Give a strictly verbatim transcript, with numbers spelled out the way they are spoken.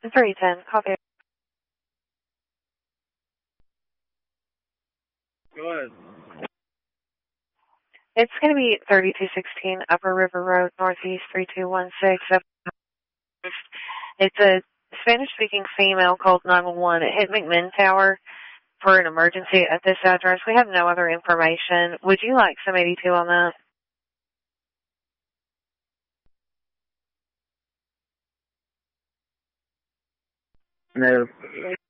three ten, copy. Go ahead. It's going to be thirty-two sixteen Upper River Road, Northeast three two one six. It's a Spanish-speaking female called nine one one. It hit McMinn Tower for an emergency at this address. We have no other information. Would you like some eighty-two on that? No.